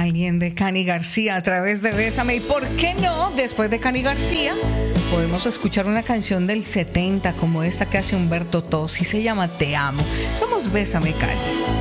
alguien de Cani García a través de Bésame. ¿Y por qué no? Después de Cani García, podemos escuchar una canción del 70 como esta que hace Humberto Tozzi. Se llama Te Amo. Somos Bésame, Cali.